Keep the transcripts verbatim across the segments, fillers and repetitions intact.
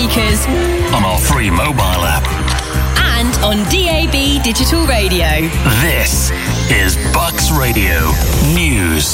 speakers, on our free mobile app, and on D A B Digital Radio. This is Bucks Radio News.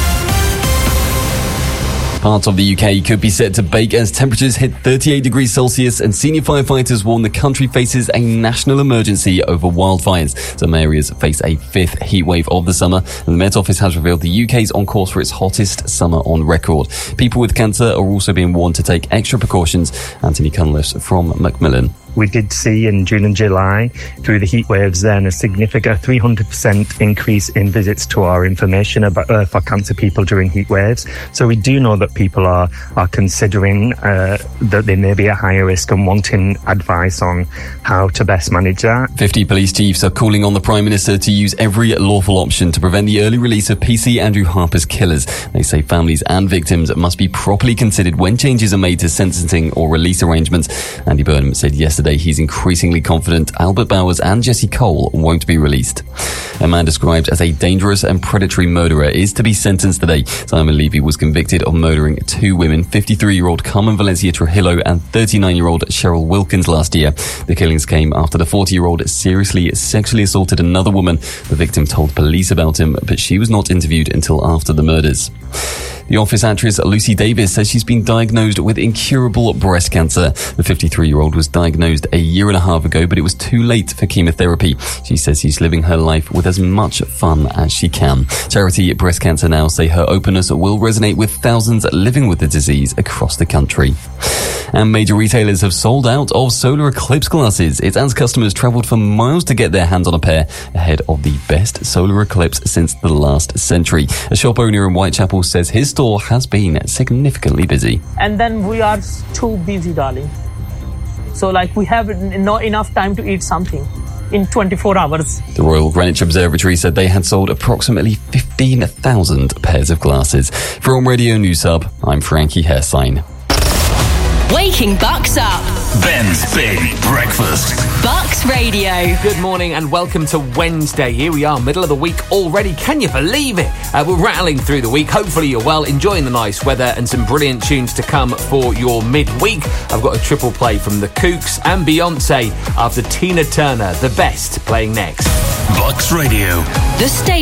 Parts of the U K could be set to bake as temperatures hit thirty-eight degrees Celsius, and senior firefighters warn the country faces a national emergency over wildfires. Some areas face a fifth heatwave of the summer, and the Met Office has revealed the U K's on course for its hottest summer on record. People with cancer are also being warned to take extra precautions. Anthony Cunliffe from Macmillan. We did see in June and July, through the heat waves then, a significant three hundred percent increase in visits to our information about uh, for cancer people during heat waves. So we do know that people are, are considering uh, that they may be at higher risk and wanting advice on how to best manage that. fifty police chiefs are calling on the Prime Minister to use every lawful option to prevent the early release of P C Andrew Harper's killers. They say families and victims must be properly considered when changes are made to sentencing or release arrangements. Andy Burnham said yesterday he's increasingly confident Albert Bowers and Jesse Cole won't be released. A man described as a dangerous and predatory murderer is to be sentenced today. Simon Levy was convicted of murdering two women, fifty-three-year-old Carmen Valencia Trujillo and thirty-nine-year-old Cheryl Wilkins last year. The killings came after the forty-year-old seriously sexually assaulted another woman. The victim told police about him, but she was not interviewed until after the murders. The Office actress Lucy Davis says she's been diagnosed with incurable breast cancer. The fifty-three-year-old was diagnosed a year and a half ago, but it was too late for chemotherapy. She says she's living her life with as much fun as she can. Charity Breast Cancer Now say her openness will resonate with thousands living with the disease across the country. And major retailers have sold out of solar eclipse glasses. It's as customers travelled for miles to get their hands on a pair ahead of the best solar eclipse since the last century. A shop owner in Whitechapel says his store has been significantly busy. And then we are too busy, darling. So like we have not enough time to eat something in twenty-four hours. The Royal Greenwich Observatory said they had sold approximately fifteen thousand pairs of glasses. From Radio News Hub, I'm Frankie Hairsign. Waking Bucks up. Ben's Big Breakfast. Bucks Radio. Good morning and welcome to Wednesday. Here we are, middle of the week already. Can you believe it? Uh, we're rattling through the week. Hopefully you're well, enjoying the nice weather and some brilliant tunes to come for your midweek. I've got a triple play from The Kooks and Beyonce after Tina Turner, The Best, playing next. Bucks Radio. The station.